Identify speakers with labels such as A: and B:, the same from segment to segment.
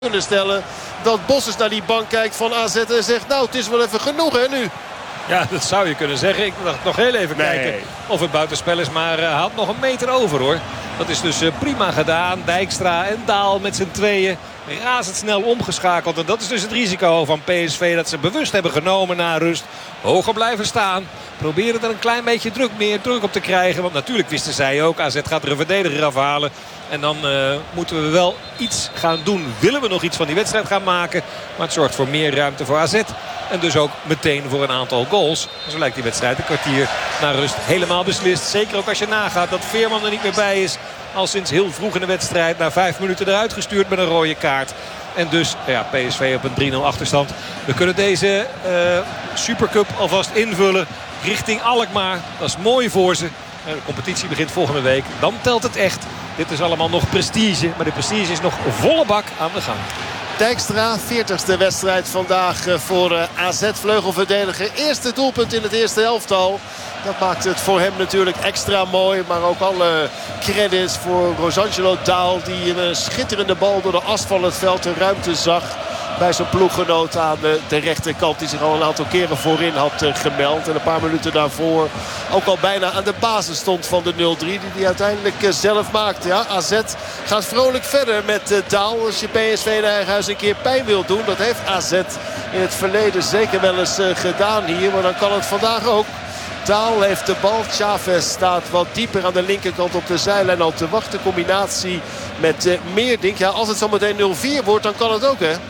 A: kunnen stellen dat Bos naar die bank kijkt van AZ en zegt nou het is wel even genoeg hè nu.
B: Ja, dat zou je kunnen zeggen. Ik dacht nog heel even kijken of het buitenspel is. Maar hij had nog een meter over hoor. Dat is dus prima gedaan. Dijkstra en Daal met z'n tweeën razendsnel omgeschakeld. En dat is dus het risico van PSV dat ze bewust hebben genomen na rust. Hoger blijven staan. Proberen er een klein beetje meer druk op te krijgen. Want natuurlijk wisten zij ook. AZ gaat er een verdediger afhalen. En dan moeten we wel iets gaan doen. Willen we nog iets van die wedstrijd gaan maken. Maar het zorgt voor meer ruimte voor AZ. En dus ook meteen voor een aantal goals. En zo lijkt die wedstrijd een kwartier na rust helemaal beslist. Zeker ook als je nagaat dat Veerman er niet meer bij is. Al sinds heel vroeg in de wedstrijd. Na 5 minuten eruit gestuurd met een rode kaart. En dus ja, PSV op een 3-0 achterstand. We kunnen deze Supercup alvast invullen richting Alkmaar. Dat is mooi voor ze. De competitie begint volgende week. Dan telt het echt. Dit is allemaal nog prestige. Maar de prestige is nog volle bak aan de gang.
A: Dijkstra, 40ste wedstrijd vandaag voor AZ-vleugelverdediger. Eerste doelpunt in het eerste elftal. Dat maakt het voor hem natuurlijk extra mooi. Maar ook alle credits voor Rosangelo Daal. Die een schitterende bal door de as van het veld de ruimte zag. Bij zijn ploeggenoot aan de rechterkant. Die zich al een aantal keren voorin had gemeld. En een paar minuten daarvoor ook al bijna aan de basis stond van de 0-3. Die hij uiteindelijk zelf maakte. Ja, AZ gaat vrolijk verder met Daal. Als je PSV in eigen huis een keer pijn wil doen. Dat heeft AZ in het verleden zeker wel eens gedaan hier. Maar dan kan het vandaag ook. Daal heeft de bal. Chavez staat wat dieper aan de linkerkant op de zijlijn al te wachten. Combinatie met Meerdink. Ja, als het zo meteen 0-4 wordt dan kan het ook hè.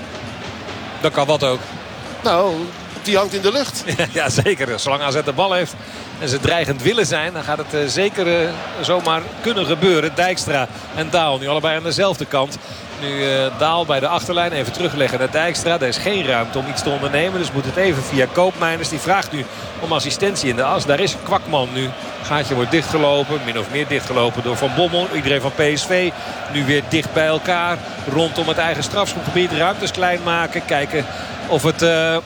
B: Dat kan wat ook.
A: Nou, die hangt in de lucht.
B: Ja, zeker. Zolang AZ de bal heeft en ze dreigend willen zijn, dan gaat het zeker zomaar kunnen gebeuren. Dijkstra en Daal nu allebei aan dezelfde kant. Nu Daal bij de achterlijn even terugleggen naar Dijkstra. Er is geen ruimte om iets te ondernemen. Dus moet het even via Koopmeiners. Die vraagt nu om assistentie in de as. Daar is Kwakman nu. Gaatje wordt dichtgelopen. Min of meer dichtgelopen door Van Bommel. Iedereen van PSV. Nu weer dicht bij elkaar. Rondom het eigen strafschopgebied. Ruimtes klein maken. Kijken of het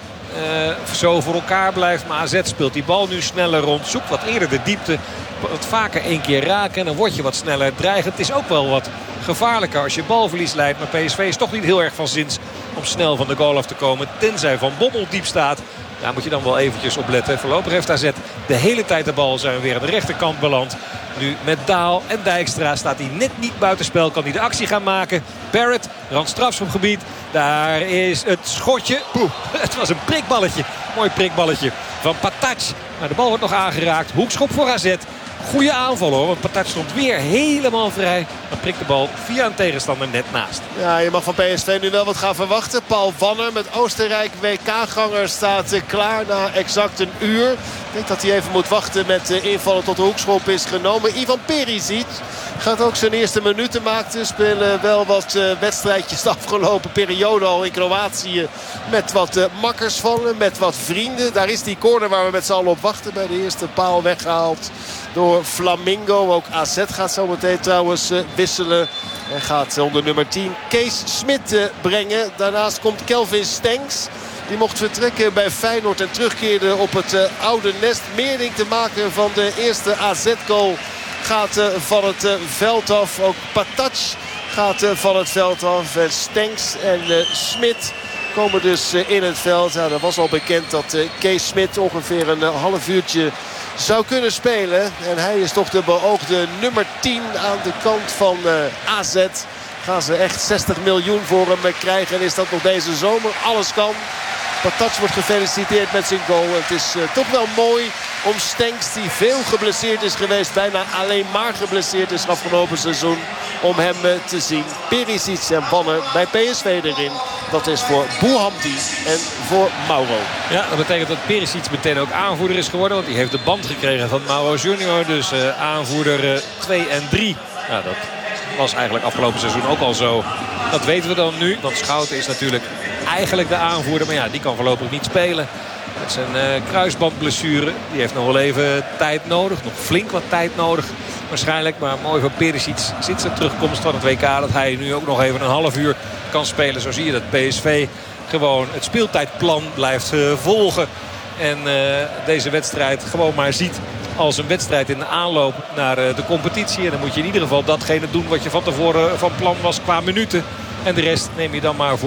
B: zo voor elkaar blijft. Maar AZ speelt die bal nu sneller rond. Zoekt wat eerder de diepte. Wat vaker één keer raken. En dan word je wat sneller dreigend. Het is ook wel wat gevaarlijker als je balverlies leidt. Maar PSV is toch niet heel erg van zins om snel van de goal af te komen. Tenzij Van Bommel diep staat. Daar moet je dan wel eventjes op letten. Voorlopig heeft AZ de hele tijd de bal. Zijn we weer aan de rechterkant beland. Nu met Daal en Dijkstra staat hij net niet buitenspel. Kan hij de actie gaan maken. Barrett, rand strafschopgebied. Daar is het schotje. Poeh, het was een prikballetje. Mooi prikballetje van Patac. Maar de bal wordt nog aangeraakt. Hoekschop voor AZ. Goede aanval hoor, want Patac stond weer helemaal vrij. Dan prikt de bal via een tegenstander net naast.
A: Ja, je mag van PSV nu wel wat gaan verwachten. Paul Wanner met Oostenrijk WK-ganger staat klaar na exact een uur. Ik denk dat hij even moet wachten met invallen tot de hoekschop is genomen. Ivan Perisic gaat ook zijn eerste minuten maken. Spelen wel wat wedstrijdjes de afgelopen periode al in Kroatië. Met wat makkers van hem, met wat vrienden. Daar is die corner waar we met z'n allen op wachten. Bij de eerste paal weggehaald door Flamingo. Ook AZ gaat zo meteen trouwens wisselen. En gaat onder nummer 10 Kees Smit brengen. Daarnaast komt Kelvin Stenks. Die mocht vertrekken bij Feyenoord en terugkeerde op het oude nest. Meerdink te maken van de eerste AZ-goal gaat van het veld af. Ook Patac gaat van het veld af. En Stenks en Smit komen dus in het veld. Ja, dat was al bekend dat Kees Smit ongeveer een half uurtje zou kunnen spelen. En hij is toch de beoogde nummer 10 aan de kant van AZ. Gaan ze echt 60 miljoen voor hem krijgen. En is dat nog deze zomer? Alles kan. Patac wordt gefeliciteerd met zijn goal. Het is toch wel mooi om Stenks, die veel geblesseerd is geweest. Bijna alleen maar geblesseerd is afgelopen seizoen. Om hem te zien. Perisic en Wanner bij PSV erin. Dat is voor Bouhamdi en voor Mauro.
B: Ja, dat betekent dat Perisic meteen ook aanvoerder is geworden. Want die heeft de band gekregen van Mauro Junior. Dus aanvoerder 2 en 3. Nou, dat was eigenlijk afgelopen seizoen ook al zo. Dat weten we dan nu. Want Schouten is natuurlijk eigenlijk de aanvoerder. Maar ja, die kan voorlopig niet spelen. Met zijn kruisbandblessure. Die heeft nog wel even tijd nodig. Nog flink wat tijd nodig waarschijnlijk. Maar mooi voor Perisic sinds de terugkomst van het WK. Dat hij nu ook nog even een half uur kan spelen. Zo zie je dat PSV gewoon het speeltijdplan blijft volgen. En deze wedstrijd gewoon maar ziet als een wedstrijd in de aanloop naar de competitie. En dan moet je in ieder geval datgene doen wat je van tevoren van plan was qua minuten. En de rest neem je dan maar voor.